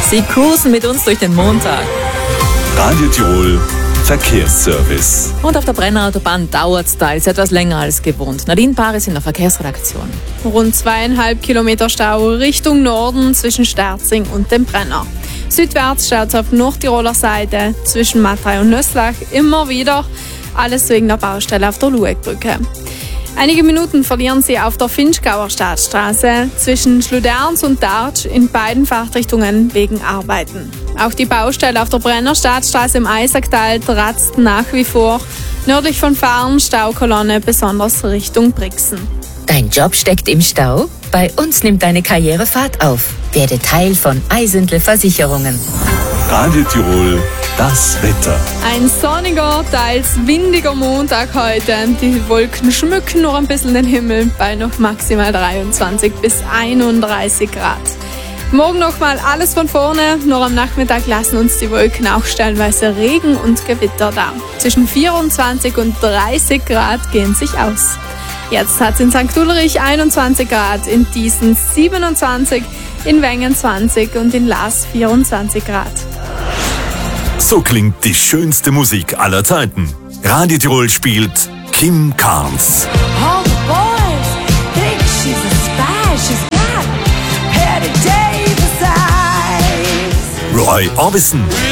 Sie cruisen mit uns durch den Montag. Radio Tirol Verkehrsservice. Und auf der Brenner Autobahn dauert es teils etwas länger als gewohnt. Nadine Paris in der Verkehrsredaktion. Rund 2,5 Kilometer Stau Richtung Norden zwischen Sterzing und dem Brenner. Südwärts staut es auf Nordtiroler Seite zwischen Mattei und Nösslach immer wieder. Alles wegen der Baustelle auf der Luegbrücke. Einige Minuten verlieren Sie auf der Finchgauer Staatsstraße zwischen Schluderns und Dartsch in beiden Fahrtrichtungen wegen Arbeiten. Auch die Baustelle auf der Brenner Staatsstraße im Eisacktal tratzt nach wie vor. Nördlich von Fahren Staukolonne besonders Richtung Brixen. Dein Job steckt im Stau? Bei uns nimmt deine Karriere Fahrt auf. Werde Teil von Eisentle Versicherungen. Radio Tirol, das Wetter. Ein sonniger, teils windiger Montag heute. Die Wolken schmücken noch ein bisschen den Himmel bei noch maximal 23 bis 31 Grad. Morgen nochmal alles von vorne, nur am Nachmittag lassen uns die Wolken auch stellenweise Regen und Gewitter da. Zwischen 24 und 30 Grad gehen sich aus. Jetzt hat es in St. Ulrich 21 Grad, in Diesen 27, in Wengen 20 und in Laas 24 Grad. So klingt die schönste Musik aller Zeiten. Radio Tirol spielt Kim Carnes. All the boys think she's a spy. She's got Petty Davis eyes. Roy Orbison.